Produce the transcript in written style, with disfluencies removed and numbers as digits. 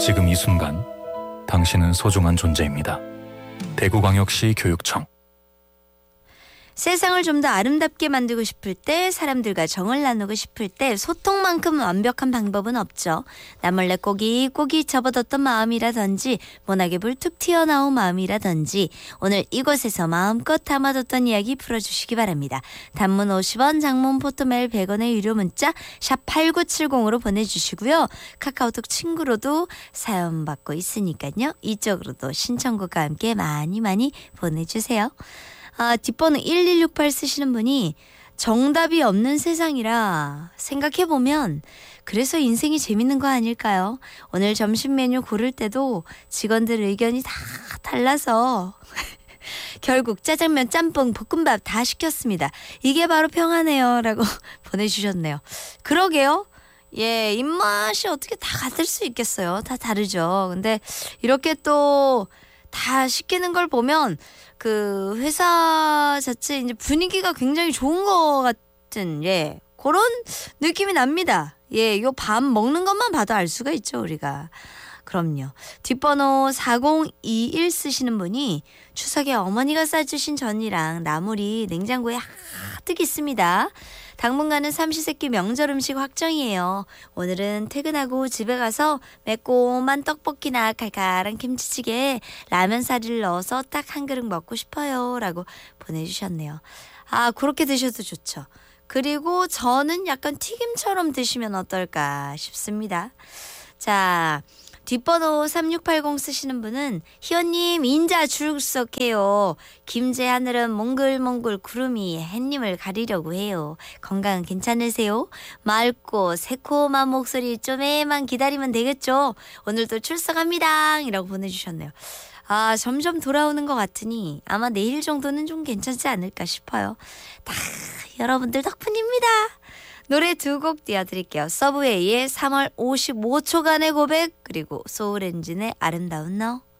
지금 이 순간 당신은 소중한 존재입니다. 대구광역시 교육청. 세상을 좀 더 아름답게 만들고 싶을 때, 사람들과 정을 나누고 싶을 때 소통만큼 완벽한 방법은 없죠. 남몰래 꼬깃꼬깃 접어뒀던 마음이라든지 모나게 불툭 튀어나온 마음이라든지 오늘 이곳에서 마음껏 담아뒀던 이야기 풀어주시기 바랍니다. 단문 50원, 장문 포토메일 100원의 유료 문자 샵 8970으로 보내주시고요. 카카오톡 친구로도 사연 받고 있으니까요. 이쪽으로도 신청곡과 함께 많이 보내주세요. 뒷번호 1168 쓰시는 분이 정답이 없는 세상이라 생각해보면 그래서 인생이 재밌는 거 아닐까요? 오늘 점심 메뉴 고를 때도 직원들 의견이 다 달라서 결국 짜장면, 짬뽕, 볶음밥 다 시켰습니다. 이게 바로 평화네요 라고 보내주셨네요. 그러게요. 예, 입맛이 어떻게 다 같을 수 있겠어요. 다 다르죠. 근데 이렇게 또 다 시키는 걸 보면 그 회사 자체 이제 분위기가 굉장히 좋은 것 같은 그런 느낌이 납니다. 요 밥 먹는 것만 봐도 알 수가 있죠, 우리가. 그럼요. 뒷번호 4021 쓰시는 분이 추석에 어머니가 싸주신 전이랑 나물이 냉장고에 가득 있습니다. 당분간은 삼시세끼 명절 음식 확정이에요. 오늘은 퇴근하고 집에 가서 매콤한 떡볶이나 칼칼한 김치찌개에 라면사리를 넣어서 딱 한 그릇 먹고 싶어요 라고 보내주셨네요. 그렇게 드셔도 좋죠. 그리고 저는 약간 튀김처럼 드시면 어떨까 싶습니다. 자, 뒷번호 3680 쓰시는 분은 희원님 인자 출석해요. 김제 하늘은 몽글몽글 구름이 햇님을 가리려고 해요. 건강 괜찮으세요? 맑고 새콤한 목소리 좀에만 기다리면 되겠죠? 오늘도 출석합니다 이라고 보내주셨네요. 점점 돌아오는 것 같으니 아마 내일 정도는 좀 괜찮지 않을까 싶어요. 다 여러분들 덕분입니다. 노래 두 곡 띄워드릴게요. 서브웨이의 3월 55초간의 고백, 그리고 소울엔진의 아름다운 너.